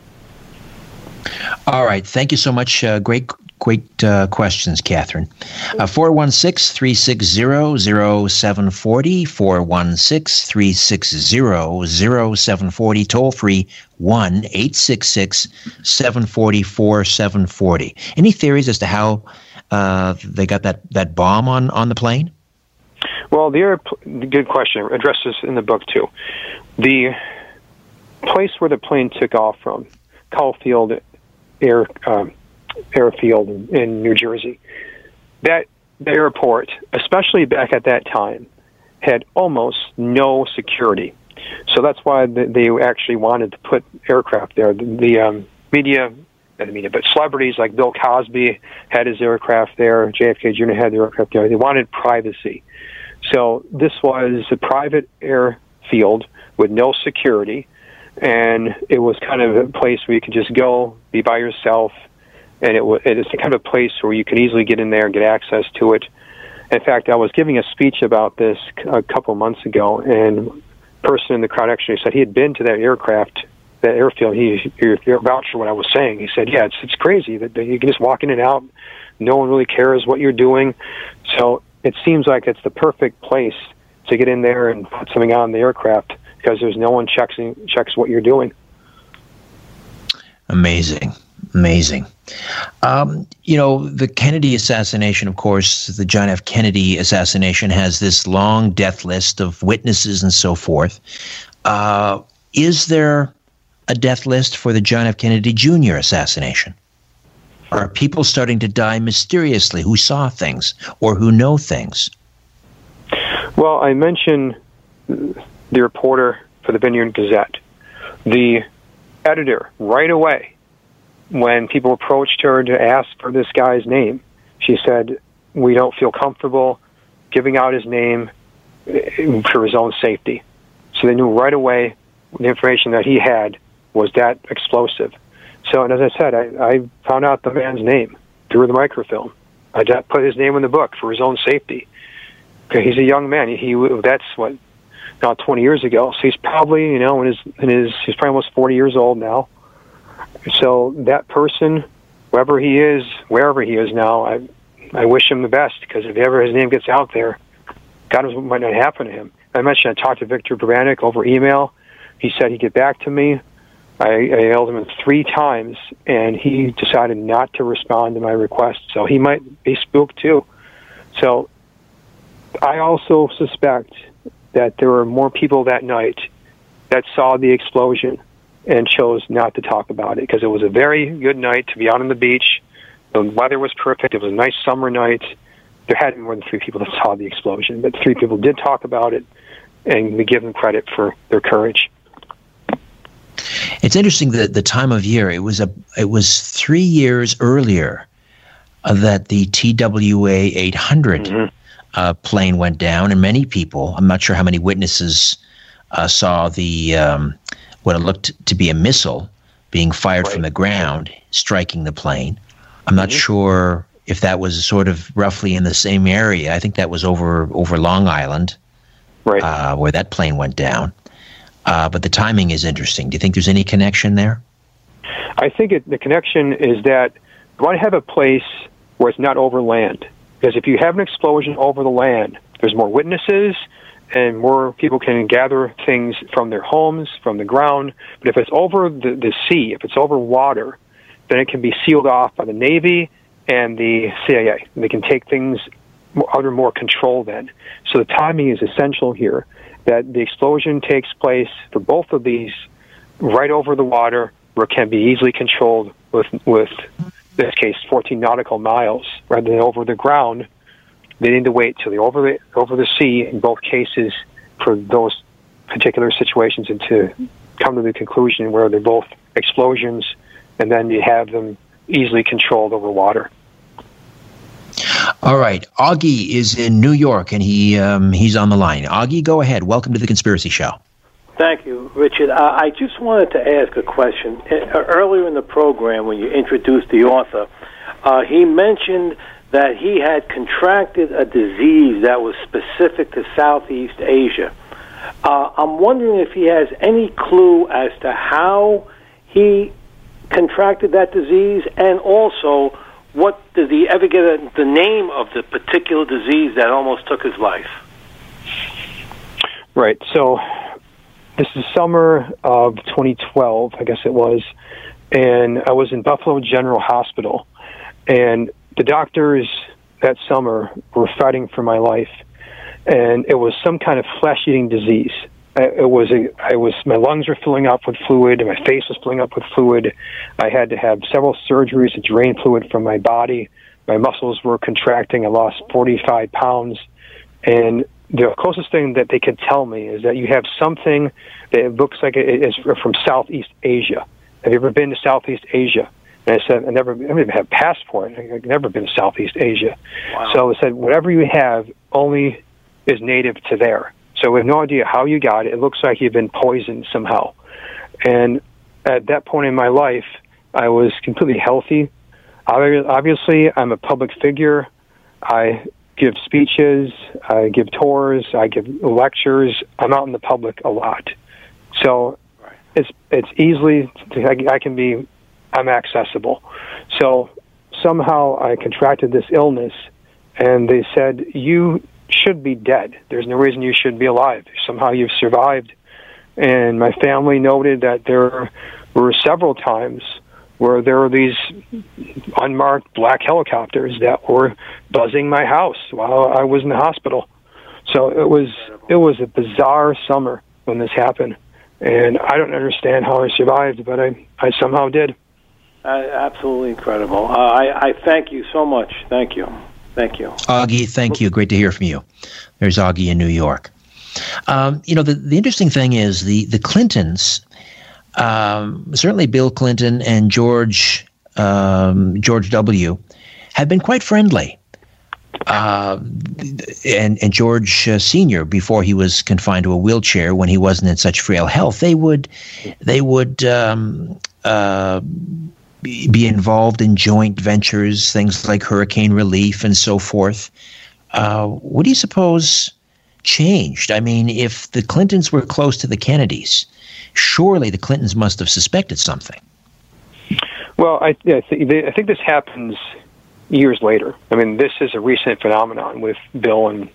All right. Thank you so much. Uh, great great uh, questions, Catherine. Uh, four one six, three six zero, zero seven four zero, four one six, three six zero, zero seven four zero, toll free one eight six six, seven four zero, four seven four zero. Any theories as to how uh, they got that, that bomb on, on the plane? Well, the air, good question. Address this in the book, too. The place where the plane took off from, Caulfield Air um, Airfield in, in New Jersey, that the airport, especially back at that time, had almost no security. So that's why they actually wanted to put aircraft there. The, the um, media, not the media, but celebrities like Bill Cosby had his aircraft there. J F K Junior had the aircraft there. They wanted privacy. So this was a private airfield with no security, and it was kind of a place where you could just go, be by yourself, and it was it's kind of a place where you could easily get in there and get access to it. In fact, I was giving a speech about this a couple months ago, and a person in the crowd actually said he had been to that aircraft, that airfield. He, he vouched for what I was saying. He said, yeah, it's it's crazy that you can just walk in and out. No one really cares what you're doing. So it seems like it's the perfect place to get in there and put something on the aircraft, because there's no one checks checks what you're doing. Amazing. Amazing. Um, you know, the Kennedy assassination, of course, the John F. Kennedy assassination has this long death list of witnesses and so forth. Uh, is there a death list for the John F. Kennedy Junior assassination? Are people starting to die mysteriously who saw things or who know things? Well, I mentioned the reporter for the Vineyard Gazette. The editor, right away, when people approached her to ask for this guy's name, she said, we don't feel comfortable giving out his name for his own safety. So they knew right away the information that he had was that explosive. So, and as I said, I, I found out the man's name through the microfilm. I put his name in the book for his own safety. He's a young man. He, that's what, now twenty years ago. So he's probably, you know, in his, in his, he's probably almost forty years old now. So that person, whoever he is, wherever he is now, I, I wish him the best, because if ever his name gets out there, God knows what might not happen to him. I mentioned I talked to Victor Buranek over email. He said he'd get back to me. I, I emailed him three times, and he decided not to respond to my request. So he might be spooked too. So I also suspect that there were more people that night that saw the explosion and chose not to talk about it, because it was a very good night to be out on the beach. The weather was perfect. It was a nice summer night. There had to be more than three people that saw the explosion, but three people did talk about it, and we give them credit for their courage. It's interesting that the time of year, it was a it was three years earlier uh, that the T W A eight hundred mm-hmm. uh, plane went down, and many people, I'm not sure how many witnesses uh, saw the um, what it looked to be a missile being fired right. from the ground, striking the plane. I'm not mm-hmm. sure if that was sort of roughly in the same area. I think that was over over Long Island. right. uh, where that plane went down. Uh, but the timing is interesting. Do you think there's any connection there? I think it, the connection is that you want to have a place where it's not over land. Because if you have an explosion over the land, there's more witnesses and more people can gather things from their homes, from the ground. But if it's over the, the sea, if it's over water, then it can be sealed off by the Navy and the C I A. They can take things under more control then. So the timing is essential here, that the explosion takes place for both of these right over the water, where it can be easily controlled with, with in this case, fourteen nautical miles, rather than over the ground. They need to wait till they're over the, over the sea in both cases for those particular situations and to come to the conclusion where they're both explosions, and then you have them easily controlled over water. All right. Augie is in New York, and he um, he's on the line. Augie, go ahead. Welcome to The Conspiracy Show. Thank you, Richard. Uh, I just wanted to ask a question. Uh, earlier in the program, when you introduced the author, uh, he mentioned that he had contracted a disease that was specific to Southeast Asia. Uh, I'm wondering if he has any clue as to how he contracted that disease, and also, what did he ever get a, the name of the particular disease that almost took his life? Right. So this is summer of twenty twelve, I guess it was, and I was in Buffalo General Hospital, and the doctors that summer were fighting for my life, and it was some kind of flesh-eating disease. It was a, I was my lungs were filling up with fluid, and my face was filling up with fluid. I had to have several surgeries to drain fluid from my body. My muscles were contracting. I lost forty-five pounds, and the closest thing that they could tell me is that you have something that looks like it is from Southeast Asia. Have you ever been to Southeast Asia? And I said, I never, I don't even have a passport. I've never been to Southeast Asia. Wow. So I said, whatever you have only is native to there. So we have no idea how you got it. It looks like you've been poisoned somehow. And at that point in my life, I was completely healthy. Obviously, I'm a public figure. I give speeches, I give tours, I give lectures. I'm out in the public a lot. So it's it's easily, I can be, I'm accessible. So somehow I contracted this illness, and they said, you should be dead. There's no reason you should be alive. Somehow you've survived. And my family noted that there were several times where there were these unmarked black helicopters that were buzzing my house while I was in the hospital. So it was it was a bizarre summer when this happened. And I don't understand how I survived, but I, I somehow did. Uh, absolutely incredible. Uh, I, I thank you so much. Thank you. Thank you. Augie, thank you. Great to hear from you. There's Augie in New York. Um, you know, the, the interesting thing is the, the Clintons, um, certainly Bill Clinton and George um, George W., have been quite friendly. Uh, and, and George uh, Senior, before he was confined to a wheelchair when he wasn't in such frail health, they would, they would um, uh, be involved in joint ventures, things like hurricane relief and so forth. Uh, what do you suppose changed? I mean, if the Clintons were close to the Kennedys, surely the Clintons must have suspected something. Well, I, I, th- I think this happens years later. I mean, this is a recent phenomenon with Bill and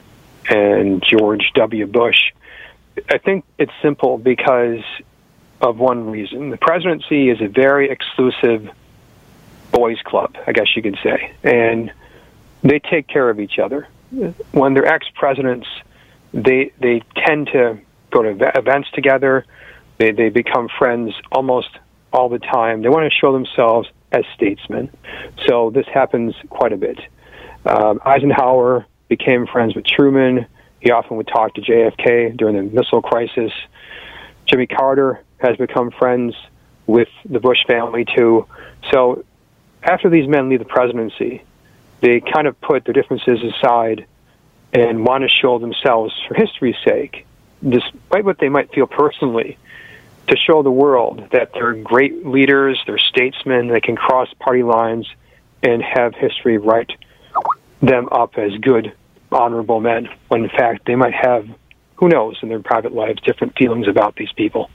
and George W. Bush. I think it's simple because of one reason. The presidency is a very exclusive boys' club, I guess you could say, and they take care of each other. When they're ex-presidents, they they tend to go to events together. They they become friends almost all the time. They want to show themselves as statesmen. So this happens quite a bit. Um, Eisenhower became friends with Truman. He often would talk to J F K during the missile crisis. Jimmy Carter has become friends with the Bush family, too. So after these men leave the presidency, they kind of put their differences aside and want to show themselves, for history's sake, despite what they might feel personally, to show the world that they're great leaders, they're statesmen, they can cross party lines and have history write them up as good, honorable men, when in fact they might have who knows in their private lives, different feelings about these people.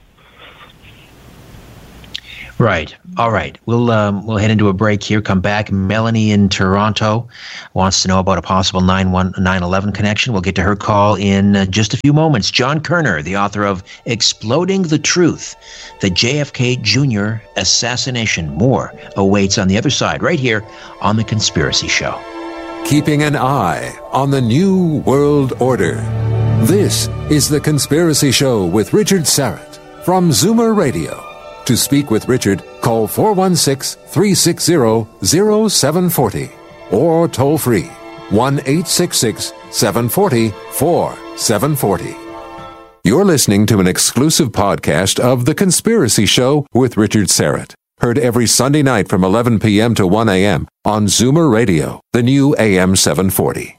Right. All right. We'll um, we'll head into a break here. Come back. Melanie in Toronto wants to know about a possible nine eleven connection. We'll get to her call in uh, just a few moments. John Kerner, the author of Exploding the Truth, the J F K Junior Assassination. More awaits on the other side, right here on The Conspiracy Show. Keeping an eye on the New World Order. This is The Conspiracy Show with Richard Syrett from Zoomer Radio. To speak with Richard, call four one six, three six zero, zero seven four zero or toll free one eight six six, seven four zero, four seven four zero. You're listening to an exclusive podcast of The Conspiracy Show with Richard Syrett. Heard every Sunday night from eleven p.m. to one a.m. on Zoomer Radio, the new A M seven forty.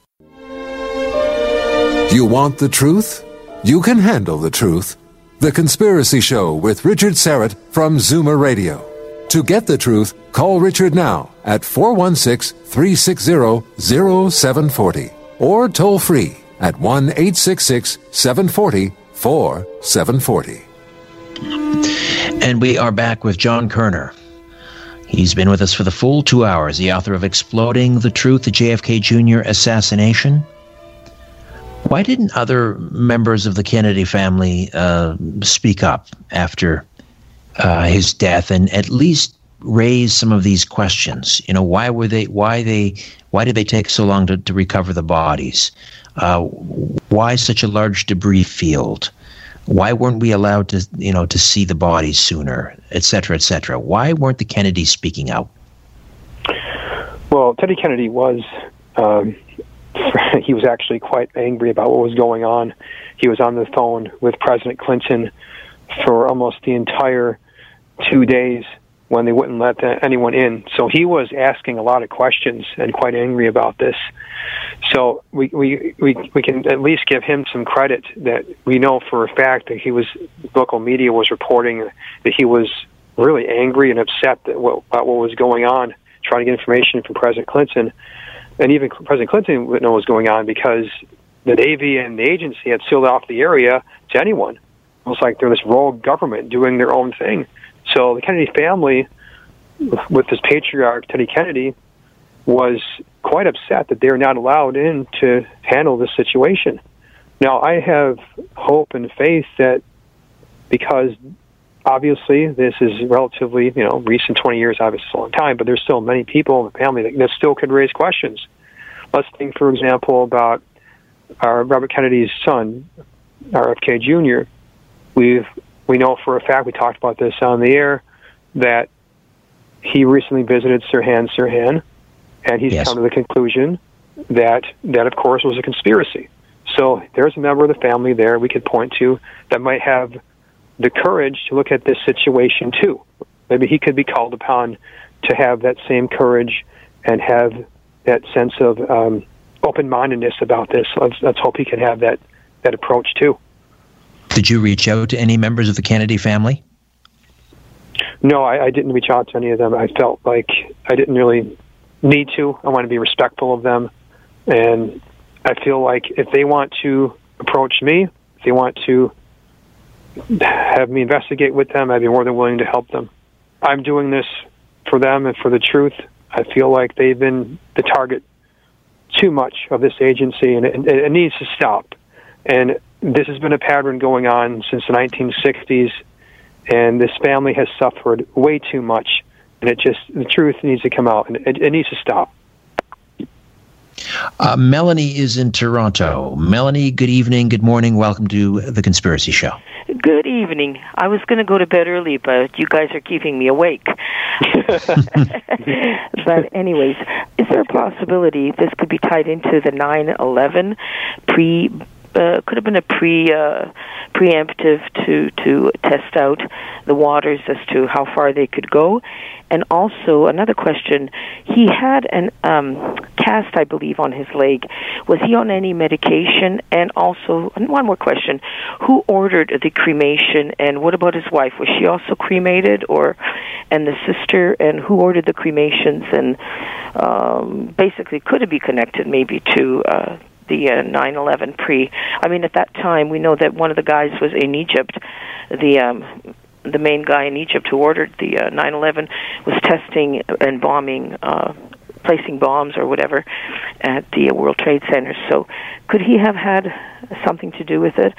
You want the truth? You can handle the truth. The Conspiracy Show with Richard Syrett from Zoomer Radio. To get the truth, call Richard now at four one six, three six zero, zero seven four zero or toll free at one eight six six, seven four zero, four seven four zero. And we are back with John Kerner. He's been with us for the full two hours, the author of Exploding the Truth, the J F K Junior Assassination. Why didn't other members of the Kennedy family uh, speak up after uh, his death and at least raise some of these questions? You know, why were they? Why they? Why did they take so long to, to recover the bodies? Uh, why such a large debris field? Why weren't we allowed to, you know, to see the bodies sooner, et cetera, et cetera? Why weren't the Kennedys speaking out? Well, Teddy Kennedy was. Um, He was actually quite angry about what was going on. He was on the phone with President Clinton for almost the entire two days when they wouldn't let the, anyone in. So he was asking a lot of questions and quite angry about this. So we, we, we, we can at least give him some credit that we know for a fact that he was, local media was reporting that he was really angry and upset that what, about what was going on, trying to get information from President Clinton. And even President Clinton wouldn't know what was going on because the Navy and the agency had sealed off the area to anyone. It was like they're this rogue government doing their own thing. So the Kennedy family, with this patriarch, Teddy Kennedy, was quite upset that they're not allowed in to handle this situation. Now, I have hope and faith that because obviously this is relatively, you know, recent twenty years, obviously it's a long time, but there's still many people in the family that, that still could raise questions. Let's think, for example, about our Robert Kennedy's son, R F K Junior We've, we know for a fact, we talked about this on the air, that he recently visited Sirhan Sirhan, and he's yes. come to the conclusion that that, of course, was a conspiracy. So there's a member of the family there we could point to that might have the courage to look at this situation too. Maybe he could be called upon to have that same courage and have that sense of um, open-mindedness about this. Let's, let's hope he can have that, that approach too. Did you reach out to any members of the Kennedy family? No, I, I didn't reach out to any of them. I felt like I didn't really need to. I want to be respectful of them. And I feel like if they want to approach me, if they want to have me investigate with them, I'd be more than willing to help them. I'm doing this for them and for the truth. I feel like they've been the target too much of this agency, and it, it needs to stop. And this has been a pattern going on since the nineteen sixties, and this family has suffered way too much, and it just, the truth needs to come out, and it, it needs to stop. Uh, Melanie is in Toronto. Melanie, good evening, good morning. Welcome to The Conspiracy Show. Good evening. I was going to go to bed early, but you guys are keeping me awake. But anyways, is there a possibility this could be tied into the nine eleven pre, uh, could have been a pre, uh, preemptive to, to test out the waters as to how far they could go? And also, another question, he had an um, cast, I believe, on his leg. Was he on any medication? And also, one more question, who ordered the cremation, and what about his wife? Was she also cremated, or and the sister, and who ordered the cremations? And um, basically, could it be connected maybe to uh, the uh, nine eleven pre. I mean, at that time, we know that one of the guys was in Egypt. The um, the main guy in Egypt who ordered the uh, nine eleven was testing and bombing, uh, placing bombs or whatever at the World Trade Center. So could he have had something to do with it?